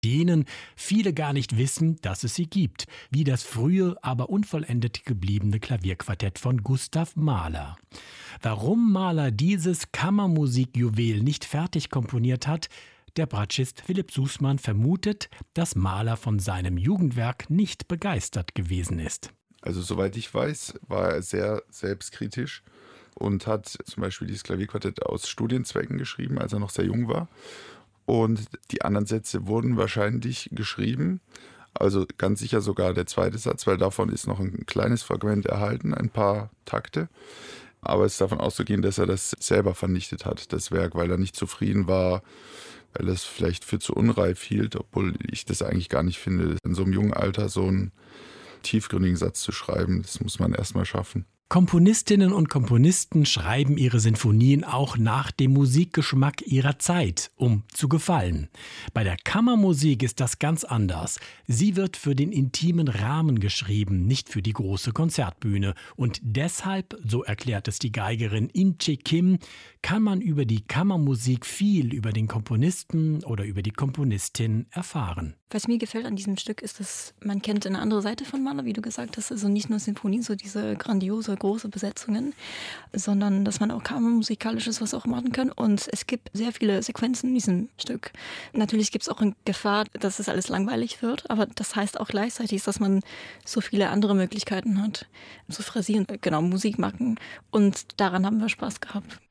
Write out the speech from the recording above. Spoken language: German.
denen viele gar nicht wissen, dass es sie gibt, wie das frühe, aber unvollendet gebliebene Klavierquartett von Gustav Mahler. Warum Mahler dieses Kammermusikjuwel nicht fertig komponiert hat, der Bratschist Philipp Sußmann vermutet, dass Mahler von seinem Jugendwerk nicht begeistert gewesen ist. Also soweit ich weiß, war er sehr selbstkritisch und hat zum Beispiel dieses Klavierquartett aus Studienzwecken geschrieben, als er noch sehr jung war. Und die anderen Sätze wurden wahrscheinlich geschrieben, also ganz sicher sogar der zweite Satz, weil davon ist noch ein kleines Fragment erhalten, ein paar Takte. Aber es ist davon auszugehen, dass er das selber vernichtet hat, das Werk, weil er nicht zufrieden war, weil er es vielleicht für zu unreif hielt, obwohl ich das eigentlich gar nicht finde, in so einem jungen Alter so einen tiefgründigen Satz zu schreiben. Das muss man erstmal schaffen. Komponistinnen und Komponisten schreiben ihre Sinfonien auch nach dem Musikgeschmack ihrer Zeit, um zu gefallen. Bei der Kammermusik ist das ganz anders. Sie wird für den intimen Rahmen geschrieben, nicht für die große Konzertbühne. Und deshalb, so erklärt es die Geigerin In-Che Kim, kann man über die Kammermusik viel über den Komponisten oder über die Komponistin erfahren. Was mir gefällt an diesem Stück ist, dass man kennt eine andere Seite von Mahler, wie du gesagt hast, also nicht nur Sinfonien, so diese grandiose, große Besetzungen, sondern dass man auch kammermusikalisches was auch machen kann. Und es gibt sehr viele Sequenzen in diesem Stück. Natürlich gibt es auch eine Gefahr, dass es alles langweilig wird, aber das heißt auch gleichzeitig, dass man so viele andere Möglichkeiten hat, zu phrasieren, genau, Musik machen. Und daran haben wir Spaß gehabt.